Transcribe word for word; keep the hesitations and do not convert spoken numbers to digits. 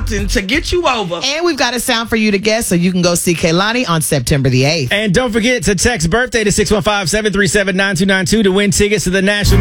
Compton to get you over. And we've got a sound for you to guess, so you can go see Kehlani on September the eighth. And don't forget to text birthday to six one five, seven three seven, nine two nine two to win tickets to the National